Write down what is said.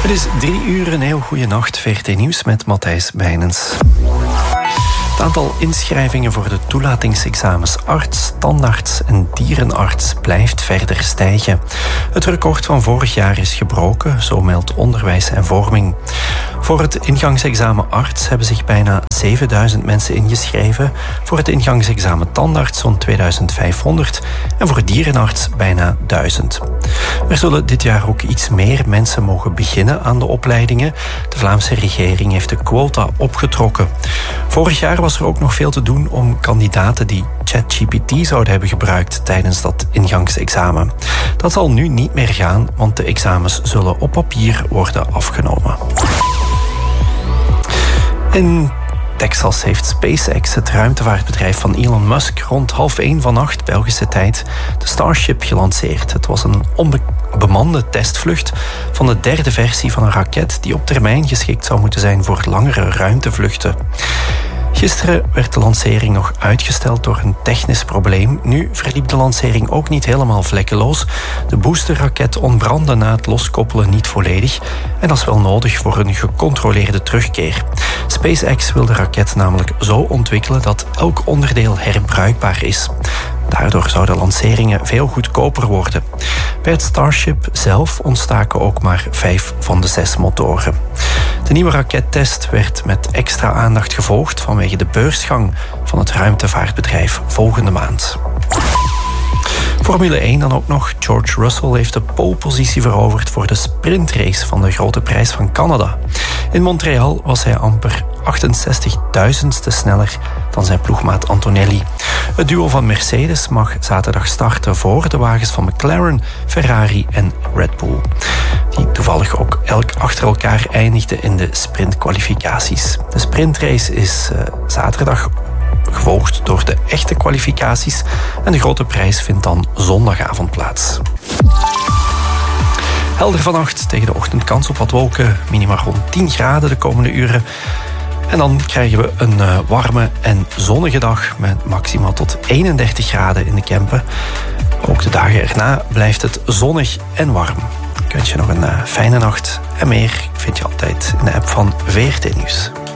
Het is 3 uur, een heel goede nacht. VRT Nieuws met Matthijs Bijnens. Het aantal inschrijvingen voor de toelatingsexamens arts, tandarts en dierenarts blijft verder stijgen. Het record van vorig jaar is gebroken, zo meldt Onderwijs en Vorming. Voor het ingangsexamen arts hebben zich bijna 7000 mensen ingeschreven. Voor het ingangsexamen tandarts zo'n 2500 en voor dierenarts bijna 1000. Er zullen dit jaar ook iets meer mensen mogen beginnen aan de opleidingen. De Vlaamse regering heeft de quota opgetrokken. Vorig jaar was er ook nog veel te doen om kandidaten die ChatGPT zouden hebben gebruikt tijdens dat ingangsexamen. Dat zal nu niet meer gaan, want de examens zullen op papier worden afgenomen. In Texas heeft SpaceX, het ruimtevaartbedrijf van Elon Musk, rond 1:30 vannacht Belgische tijd de Starship gelanceerd. Het was een onbemande testvlucht van de 3e versie van een raket die op termijn geschikt zou moeten zijn voor langere ruimtevluchten. Gisteren werd de lancering nog uitgesteld door een technisch probleem. Nu verliep de lancering ook niet helemaal vlekkeloos. De boosterraket ontbrandde na het loskoppelen niet volledig. En dat is wel nodig voor een gecontroleerde terugkeer. SpaceX wil de raket namelijk zo ontwikkelen dat elk onderdeel herbruikbaar is. Daardoor zouden lanceringen veel goedkoper worden. Bij het Starship zelf ontstaken ook maar 5 van de 6 motoren. De nieuwe rakettest werd met extra aandacht gevolgd vanwege de beursgang van het ruimtevaartbedrijf volgende maand. Formule 1 dan ook nog. George Russell heeft de polepositie veroverd voor de sprintrace van de Grote Prijs van Canada. In Montreal was hij amper 68.000ste sneller dan zijn ploegmaat Antonelli. Het duo van Mercedes mag zaterdag starten voor de wagens van McLaren, Ferrari en Red Bull, die toevallig ook elk achter elkaar eindigden in de sprintkwalificaties. De sprintrace is zaterdag gevolgd door de echte kwalificaties en de Grote Prijs vindt dan zondagavond plaats. Helder vannacht, tegen de ochtend kans op wat wolken, minimaal rond 10 graden de komende uren. En dan krijgen we een warme en zonnige dag met maximaal tot 31 graden in de Kempen. Ook de dagen erna blijft het zonnig en warm. Ik wens je nog een fijne nacht en meer vind je altijd in de app van VRT Nieuws.